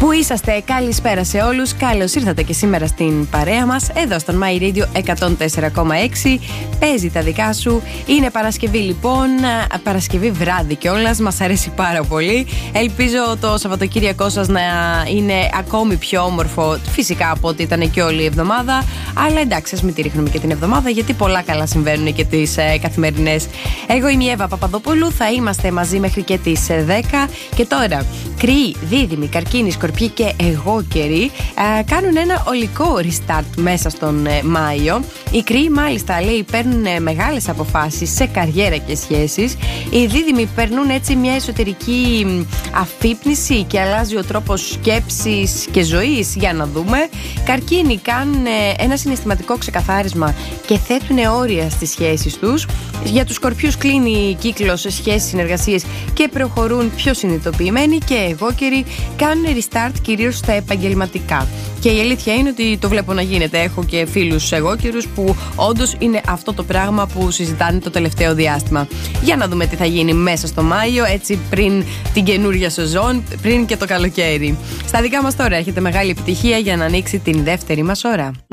Πού είσαστε, καλησπέρα σε όλους. Καλώς ήρθατε και σήμερα στην παρέα μας, εδώ στον My Radio 104,6. Παίζει τα δικά σου. Είναι Παρασκευή λοιπόν, Παρασκευή βράδυ κιόλας. Μας αρέσει πάρα πολύ. Ελπίζω το Σαββατοκύριακό σας να είναι ακόμη πιο όμορφο, φυσικά από ό,τι ήταν και όλη η εβδομάδα. Αλλά εντάξει, ας μην τη ρίχνουμε και την εβδομάδα, γιατί πολλά καλά συμβαίνουν και τις καθημερινές. Εγώ είμαι η Εύα Παπαδοπούλου. Θα είμαστε μαζί μέχρι και τις 10. Και τώρα, Κρυοί, Δίδυμοι, Καρκίνοι, Σκορπιοί και Αιγόκεροι κάνουν ένα ολικό restart μέσα στον Μάιο. Οι Κρυοί, μάλιστα, λέει, παίρνουν μεγάλες αποφάσεις σε καριέρα και σχέσεις. Οι Δίδυμοι περνούν έτσι μια εσωτερική αφύπνιση και αλλάζει ο τρόπος σκέψης και ζωής. Για να δούμε. Καρκίνοι κάνουν ένα συναισθηματικό ξεκαθάρισμα και θέτουν όρια στις σχέσεις τους. Για τους Σκορπιούς κλείνει κύκλος σε σχέσεις, συνεργασίες και προχωρούν πιο συνειδητοποιημένοι. Και Αιγόκεροι κάνουν restart κυρίως στα επαγγελματικά. Και η αλήθεια είναι ότι το βλέπω να γίνεται. Έχω και φίλους Αιγόκερους που όντως είναι αυτό το πράγμα που συζητάνε το τελευταίο διάστημα. Για να δούμε τι θα γίνει μέσα στο Μάιο, έτσι πριν την καινούρια σεζόν, πριν και το καλοκαίρι. Στα δικά μας τώρα έχετε μεγάλη επιτυχία για να ανοίξει την δεύτερη μας ώρα.